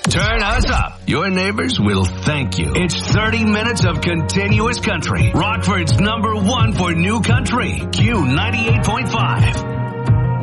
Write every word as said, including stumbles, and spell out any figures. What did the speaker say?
Turn us up. Your neighbors will thank you. It's thirty minutes of continuous country. Rockford's number one for new country. Q ninety-eight point five.